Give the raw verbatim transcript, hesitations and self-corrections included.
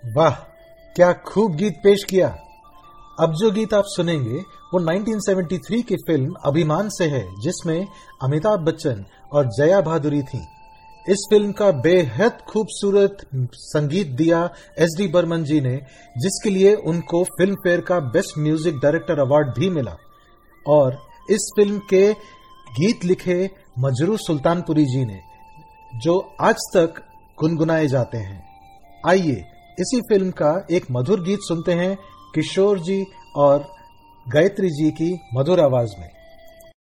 वाह, क्या खूब गीत पेश किया। अब जो गीत आप सुनेंगे वो उन्नीस सौ तिहत्तर की फिल्म अभिमान से है, जिसमें अमिताभ बच्चन और जया भादुरी थी। इस फिल्म का बेहद खूबसूरत संगीत दिया एस डी बर्मन जी ने, जिसके लिए उनको फिल्म फेयर का बेस्ट म्यूजिक डायरेक्टर अवार्ड भी मिला। और इस फिल्म के गीत लिखे मजरू सुल्तानपुरी जी ने, जो आज तक गुनगुनाए जाते हैं। आइए इसी फिल्म का एक मधुर गीत सुनते हैं किशोर जी और गायत्री जी की मधुर आवाज में।